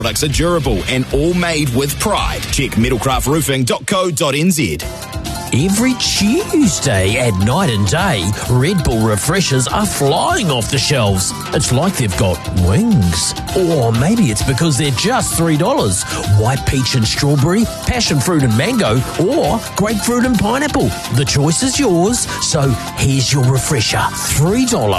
Products are durable and all made with pride. Check metalcraftroofing.co.nz. Every Tuesday at night and day, Red Bull refreshers are flying off the shelves. It's like they've got wings. Or maybe it's because they're just $3. White peach and strawberry, passion fruit and mango, or grapefruit and pineapple. The choice is yours, so here's your refresher. $3